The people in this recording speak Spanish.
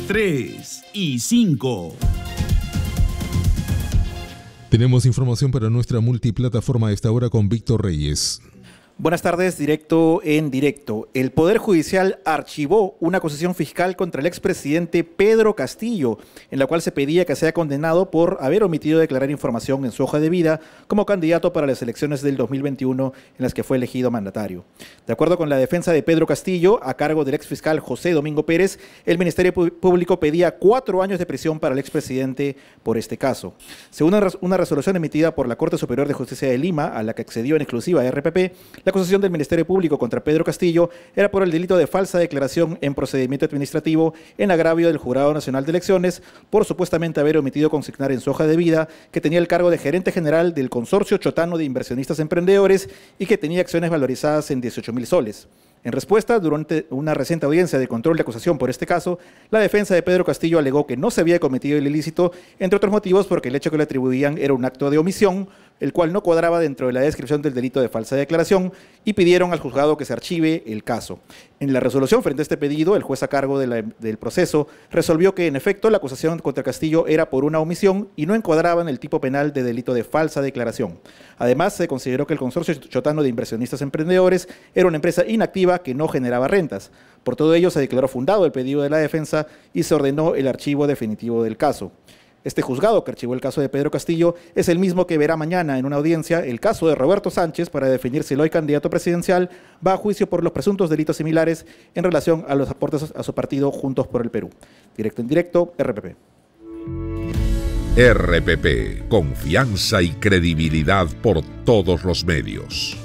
3 y 5. Tenemos información para nuestra multiplataforma a esta hora con Víctor Reyes. Buenas tardes, directo en directo. El Poder Judicial archivó una acusación fiscal contra el expresidente Pedro Castillo, en la cual se pedía que sea condenado por haber omitido declarar información en su hoja de vida como candidato para las elecciones del 2021 en las que fue elegido mandatario. De acuerdo con la defensa de Pedro Castillo, a cargo del exfiscal José Domingo Pérez, el Ministerio Público pedía 4 años de prisión para el expresidente por este caso. Según una resolución emitida por la Corte Superior de Justicia de Lima, a la que accedió en exclusiva RPP, la acusación del Ministerio Público contra Pedro Castillo era por el delito de falsa declaración en procedimiento administrativo en agravio del Jurado Nacional de Elecciones por supuestamente haber omitido consignar en su hoja de vida que tenía el cargo de gerente general del Consorcio Chotano de Inversionistas Emprendedores y que tenía acciones valorizadas en 18.000 soles. En respuesta, durante una reciente audiencia de control de acusación por este caso, la defensa de Pedro Castillo alegó que no se había cometido el ilícito, entre otros motivos porque el hecho que le atribuían era un acto de omisión, el cual no cuadraba dentro de la descripción del delito de falsa declaración, y pidieron al juzgado que se archive el caso. En la resolución frente a este pedido, el juez a cargo del proceso resolvió que, en efecto, la acusación contra Castillo era por una omisión y no encuadraba en el tipo penal de delito de falsa declaración. Además, se consideró que el Consorcio Chotano de Inversionistas Emprendedores era una empresa inactiva que no generaba rentas. Por todo ello, se declaró fundado el pedido de la defensa y se ordenó el archivo definitivo del caso. Este juzgado que archivó el caso de Pedro Castillo es el mismo que verá mañana en una audiencia el caso de Roberto Sánchez para definir si el hoy candidato presidencial va a juicio por los presuntos delitos similares en relación a los aportes a su partido Juntos por el Perú. Directo en directo, RPP. RPP, confianza y credibilidad por todos los medios.